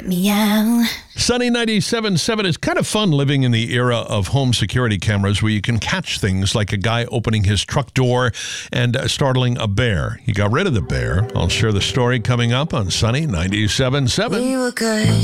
Meow. Sunny 97.7 is kind of fun living in the era of home security cameras where you can catch things like a guy opening his truck door and startling a bear. He got rid of the bear. I'll share the story coming up on Sunny 97.7. We were good.